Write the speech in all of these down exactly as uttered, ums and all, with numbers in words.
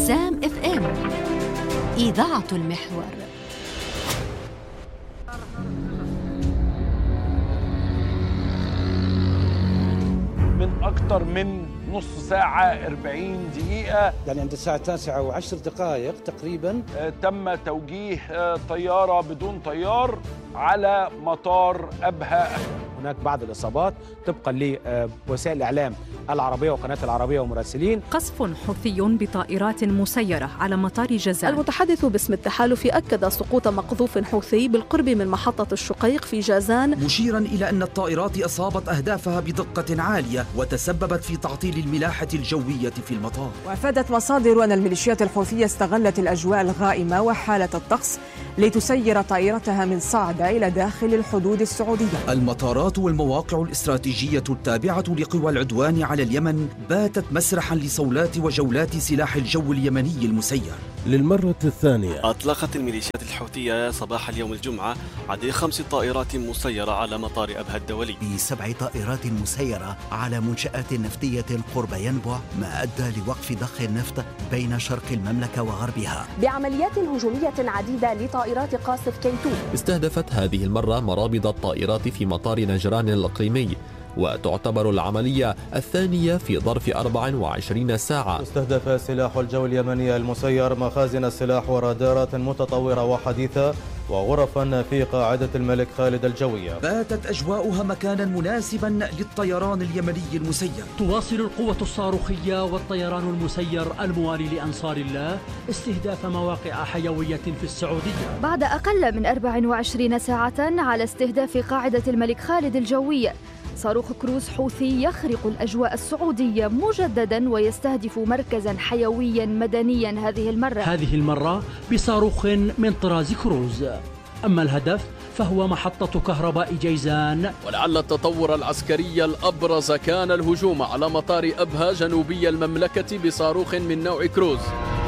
سام اف ام إذاعة المحور. من أكثر من نص ساعة أربعين دقيقة، يعني عند الساعة التاسعة وعشر دقائق تقريبا تم توجيه طيارة بدون طيار على مطار أبها. هناك بعض الإصابات طبقا لوسائل الإعلام العربية وقناة العربية ومراسلين. قصف حوثي بطائرات مسيرة على مطار جازان. المتحدث باسم التحالف أكد سقوط مقذوف حوثي بالقرب من محطة الشقيق في جازان، مشيرا إلى أن الطائرات أصابت أهدافها بدقة عالية وتسببت في تعطيل الملاحة الجوية في المطار. وأفادت مصادر أن الميليشيات الحوثية استغلت الأجواء الغائمة وحالة الطقس لتسير طائرتها من صعدة إلى داخل الحدود السعودية. المطارات والمواقع الاستراتيجية التابعة لقوى العدوان على اليمن باتت مسرحا لصولات وجولات سلاح الجو اليمني المسير. للمرة الثانية أطلقت الميليشيات الحوثية صباح اليوم الجمعة عدد خمس طائرات مسيرة على مطار أبها الدولي. بسبع طائرات مسيرة على منشآت نفطية قرب ينبع، ما أدى لوقف ضخ النفط بين شرق المملكة وغربها. بعمليات هجومية عديدة لطائرات قاصف كي اثنين. استهدفت هذه المرة مرابط الطائرات في مطار نجران الإقليمي، وتعتبر العملية الثانية في ظرف أربع وعشرين ساعة. استهدف سلاح الجو اليمني المسير مخازن السلاح ورادارات متطورة وحديثة وغرفا في قاعدة الملك خالد الجوية. باتت أجواؤها مكانا مناسبا للطيران اليمني المسير. تواصل القوة الصاروخية والطيران المسير الموالي لأنصار الله استهداف مواقع حيوية في السعودية. بعد أقل من أربع وعشرين ساعة على استهداف قاعدة الملك خالد الجوية، صاروخ كروز حوثي يخرق الأجواء السعودية مجددا ويستهدف مركزا حيويا مدنيا هذه المرة هذه المرة بصاروخ من طراز كروز. أما الهدف فهو محطة كهرباء جيزان. ولعل التطور العسكري الأبرز كان الهجوم على مطار أبها جنوبي المملكة بصاروخ من نوع كروز.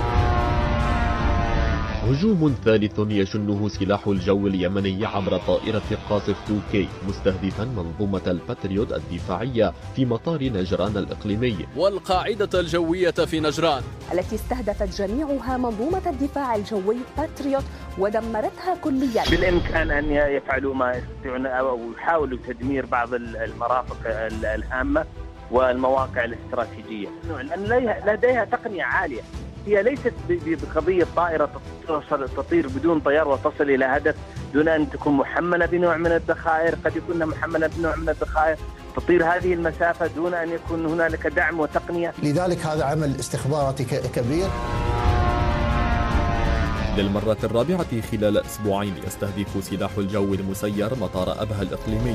هجوم ثالث يشنه سلاح الجو اليمني عبر طائرة قاصف تو كي مستهدفا منظومة الباتريوت الدفاعية في مطار نجران الإقليمي والقاعدة الجوية في نجران التي استهدفت جميعها منظومة الدفاع الجوي باتريوت ودمرتها كليا. بالإمكان أن يفعلوا ما يستطيعون أو يحاولوا تدمير بعض المرافق الهامة والمواقع الاستراتيجية، لأن لديها تقنية عالية. هي ليست بقضية طائرة تطير بدون طيار وتصل إلى هدف دون أن تكون محملة بنوع من الذخائر. قد يكون محملة بنوع من الذخائر تطير هذه المسافة دون أن يكون هنالك دعم وتقنية. لذلك هذا عمل استخباراتي كبير. للمرة الرابعة خلال أسبوعين يستهدف سلاح الجو المسير مطار أبها الإقليمي.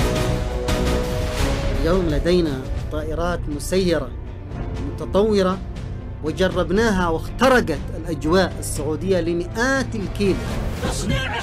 اليوم لدينا طائرات مسيرة متطورة وجربناها واخترقت الأجواء السعودية لمئات الكيلو.